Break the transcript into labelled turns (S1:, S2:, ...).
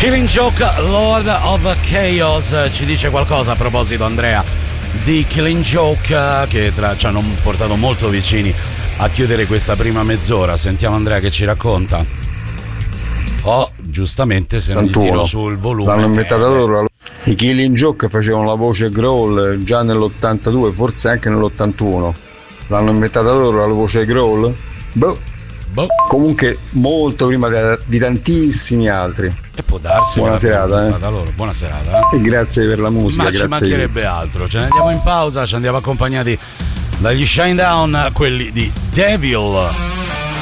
S1: Killing Joke, Lord of Chaos, ci dice qualcosa a proposito, Andrea, di Killing Joke, che ci hanno portato molto vicini a chiudere questa prima mezz'ora. Sentiamo Andrea che ci racconta. Oh, giustamente se non gli tiro sul volume.
S2: L'hanno inventata loro. I Killing Joke facevano la voce Growl già nell'82, forse anche nell'81. L'hanno inventata loro la voce Growl? Boh. Comunque molto prima di tantissimi altri.
S1: E può darsi.
S2: Buona serata,
S1: loro. Buona serata.
S2: E grazie per la musica.
S1: Ma ci mancherebbe altro. Ce ne andiamo in pausa, ci andiamo accompagnati dagli Shinedown, quelli di Devil.